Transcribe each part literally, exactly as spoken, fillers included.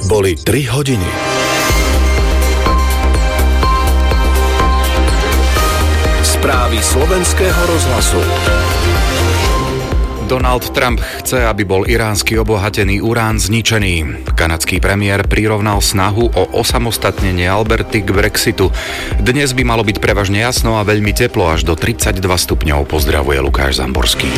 Boli tri hodiny. Správy slovenského rozhlasu. Donald Trump chce, aby bol iránsky obohatený urán zničený. Kanadský premiér prirovnal snahu o osamostatnenie Alberty k Brexitu. Dnes by malo byť prevažne jasno a veľmi teplo, až do tridsaťdva stupňov. Pozdravuje Lukáš Zamborský.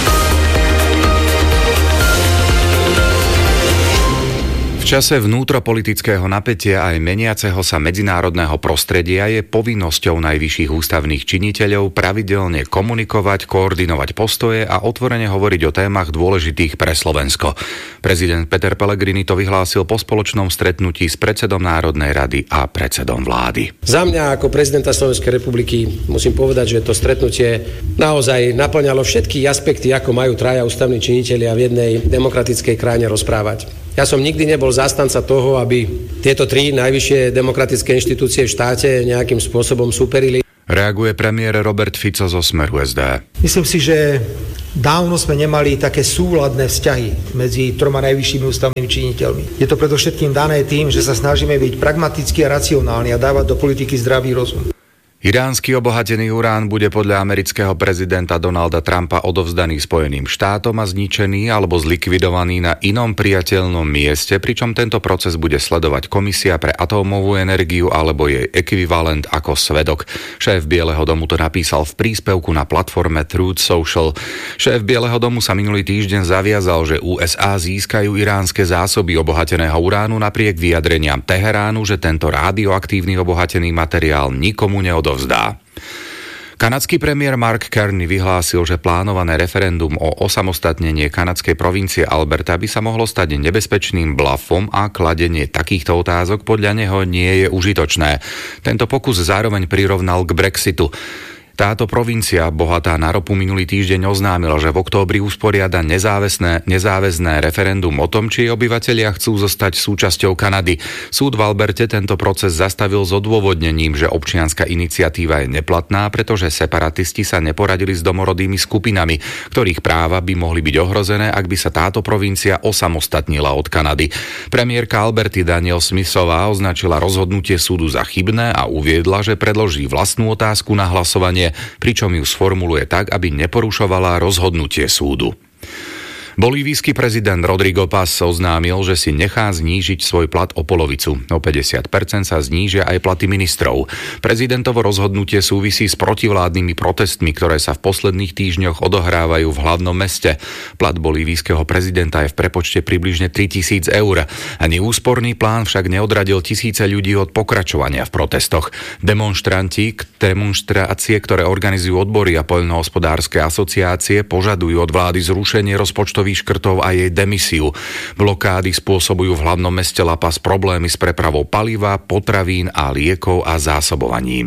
V čase vnútropolitického napätia aj meniaceho sa medzinárodného prostredia je povinnosťou najvyšších ústavných činiteľov pravidelne komunikovať, koordinovať postoje a otvorene hovoriť o témach dôležitých pre Slovensko. Prezident Peter Pellegrini to vyhlásil po spoločnom stretnutí s predsedom Národnej rady a predsedom vlády. Za mňa ako prezidenta Slovenskej republiky musím povedať, že to stretnutie naozaj naplňalo všetky aspekty, ako majú traja ústavní činitelia v jednej demokratickej krajine rozprávať. Ja som nikdy nebol zástanca toho, aby tieto tri najvyššie demokratické inštitúcie v štáte nejakým spôsobom superili. Reaguje premiér Robert Fico zo Smeru es dé. Myslím si, že dávno sme nemali také súladné vzťahy medzi troma najvyššími ústavnými činiteľmi. Je to predovšetkým dané tým, že sa snažíme byť pragmatickí a racionálni a dávať do politiky zdravý rozum. Iránsky obohatený urán bude podľa amerického prezidenta Donalda Trumpa odovzdaný Spojeným štátom a zničený alebo zlikvidovaný na inom priateľnom mieste, pričom tento proces bude sledovať Komisia pre atómovú energiu alebo jej ekvivalent ako svedok. Šéf Bieleho domu to napísal v príspevku na platforme Truth Social. Šéf Bieleho domu sa minulý týždeň zaviazal, že ú es á získajú iránske zásoby obohateného uránu napriek vyjadreniam Teheránu, že tento radioaktívny obohatený materiál nikomu neodovzdá. Vzdá. Kanadský premiér Mark Carney vyhlásil, že plánované referendum o osamostatnenie kanadskej provincie Alberta by sa mohlo stať nebezpečným blafom a kladenie takýchto otázok podľa neho nie je užitočné. Tento pokus zároveň prirovnal k Brexitu. Táto provincia, bohatá na ropu, minulý týždeň oznámila, že v októbri usporiada nezáväzné, nezáväzné referendum o tom, či obyvatelia chcú zostať súčasťou Kanady. Súd v Alberte tento proces zastavil s odôvodnením, že občianska iniciatíva je neplatná, pretože separatisti sa neporadili s domorodými skupinami, ktorých práva by mohli byť ohrozené, ak by sa táto provincia osamostatnila od Kanady. Premiérka Alberty Danielle Smithová označila rozhodnutie súdu za chybné a uviedla, že predloží vlastnú otázku na hlasovanie, pričom ju sformuluje tak, aby neporušovala rozhodnutie súdu. Bolívijský prezident Rodrigo Paz oznámil, že si nechá znížiť svoj plat o polovicu. O päťdesiat percent sa znížia aj platy ministrov. Prezidentovo rozhodnutie súvisí s protivládnymi protestmi, ktoré sa v posledných týždňoch odohrávajú v hlavnom meste. Plat bolívijského prezidenta je v prepočte približne tritisíc eur. Ani úsporný plán však neodradil tisíce ľudí od pokračovania v protestoch. Demonštranti, demonštrácie, ktoré organizujú odbory a poľnohospodárske asociácie, požadujú od vlády zrušenie rozpočtových škrtov a jej demisiu. Blokády spôsobujú v hlavnom meste La Paz problémy s prepravou paliva, potravín a liekov a zásobovaním.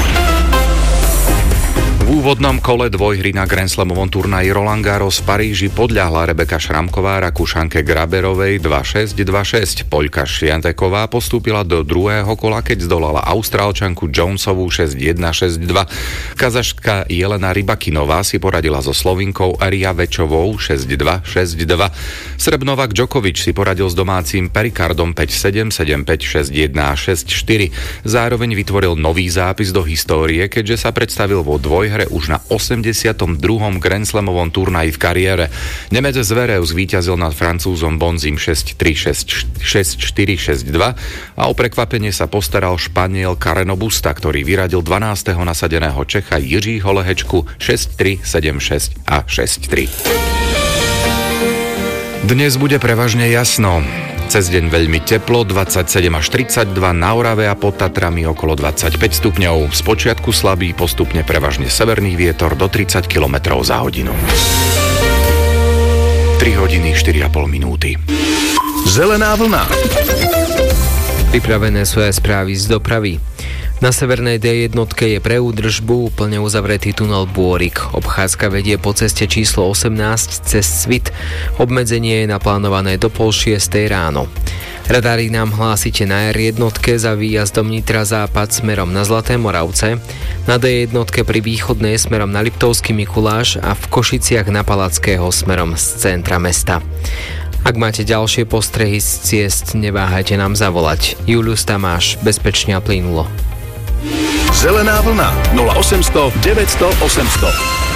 V úvodnom kole dvojhry na Grand Slamovom turnaji Roland Garros v Paríži podľahla Rebeka Šramková Rakúšanke Graberovej dva šesť dva šesť. Poľka Švianteková postúpila do druhého kola, keď zdolala Austrálčanku Jonesovú šesť jeden šesť dva. Kazaška Jelena Rybakinová si poradila so Slovinkou Aria Večovou šesť dva šesť dva. Srb Novak Djokovic si poradil s domácim Perikardom päť sedem sedem päť šesť jeden šesť štyri. Zároveň vytvoril nový zápis do histórie, keďže sa predstavil vo dvojhre už na osemdesiatom druhom Grand Slamovom turnaji v kariére. Nemec Zverev zvíťazil nad Francúzom Bonzim šesť tri šesť štyri šesť dva a o prekvapenie sa postaral Španiel Carreno Busta, ktorý vyradil dvanásteho nasadeného Čecha Jiřího Lehečku šesť tri sedem šesť a šesť tri. Dnes bude prevažne jasno. Cez deň veľmi teplo, dvadsaťsedem až tridsaťdva, na Orave a pod Tatrami okolo dvadsaťpäť stupňov. Spočiatku slabý, postupne prevažne severný vietor do tridsať kilometrov za hodinu. tri hodiny štyri a pol minúty. Zelená vlna. Pripravené sú aj správy z dopravy. Na severnej dé jednotke je pre údržbu úplne uzavretý tunel Bôrik. Obchádzka vedie po ceste číslo osemnásť cez Svit. Obmedzenie je naplánované do pol šiestej ráno. Radary nám hlásite na er jednotke za výjazdom Nitra západ smerom na Zlaté Moravce, na dé jednotke pri východnej smerom na Liptovský Mikuláš a v Košiciach na Palackého smerom z centra mesta. Ak máte ďalšie postrehy z ciest, neváhajte nám zavolať. Julius Tamáš, bezpečne a plynulo. Zelená vlna nula osemsto deväťsto osemsto.